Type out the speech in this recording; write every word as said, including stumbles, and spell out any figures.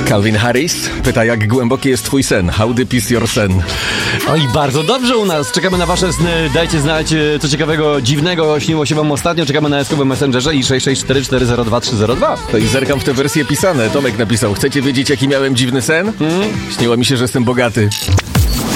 Calvin Harris pyta, jak głęboki jest twój sen? How deep is your sen? Oj, bardzo dobrze u nas. Czekamy na wasze sny. Dajcie znać, co ciekawego, dziwnego śniło się wam ostatnio. Czekamy na eskowym Messengerze i sześć sześć cztery cztery zero dwa trzy zero dwa. To i zerkam w te wersje pisane. Tomek napisał, chcecie wiedzieć, jaki miałem dziwny sen? Hmm? Śniło mi się, że jestem bogaty.